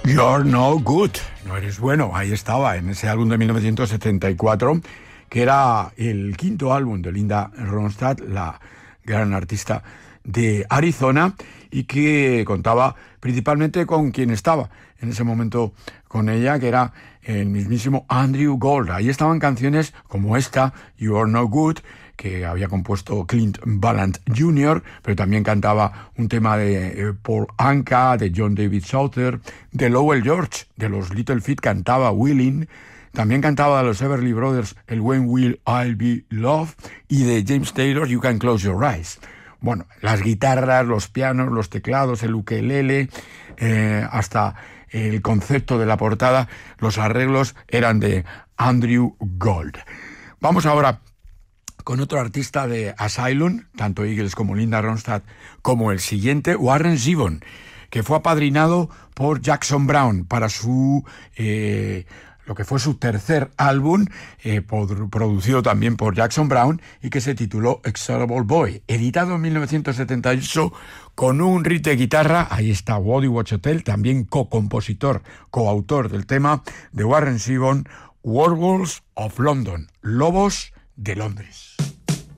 You're no good, no eres bueno. Ahí estaba, en ese álbum de 1974, que era el quinto álbum de Linda Ronstadt, la gran artista de Arizona, y que contaba principalmente con quien estaba en ese momento con ella, que era el mismísimo Andrew Gold. Ahí estaban canciones como esta, You're No Good, que había compuesto Clint Vallant Jr., pero también cantaba un tema de Paul Anka, de John David Souther, de Lowell George, de los Little Feat cantaba Willing, también cantaba de los Everly Brothers el When Will I Be Loved, y de James Taylor You Can Close Your Eyes. Bueno, las guitarras, los pianos, los teclados, el ukelele, hasta el concepto de la portada, los arreglos eran de Andrew Gold. Vamos ahora con otro artista de Asylum, tanto Eagles como Linda Ronstadt, como el siguiente, Warren Zevon, que fue apadrinado por Jackson Browne para su lo que fue su tercer álbum, producido también por Jackson Browne, y que se tituló Exorable Boy, editado en 1978 con un riff de guitarra. Ahí está Woody Watch Hotel, también co-compositor, coautor del tema de Warren Zevon, Werewolves of London, Lobos de Londres.